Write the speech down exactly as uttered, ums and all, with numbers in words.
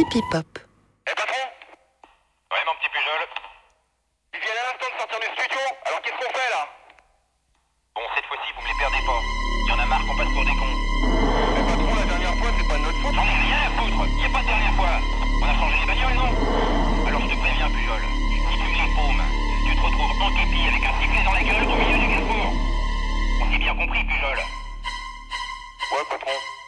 Pipop. Eh patron? Ouais, mon petit Pujol. Ils viennent à l'instant de sortir du studio, alors qu'est-ce qu'on fait là? Bon, cette fois-ci, vous me les perdez pas. Y en a marre qu'on passe pour des cons. Mais patron, la dernière fois, c'est pas de notre faute. J'en ai rien à foutre. Y a pas de dernière fois. On a changé les bagnoles, non? Alors je te préviens, Pujol. Si tu me les paumes, tu te retrouves en képi avec un sifflet dans la gueule au milieu du carrefour. On s'est bien compris, Pujol. Ouais patron.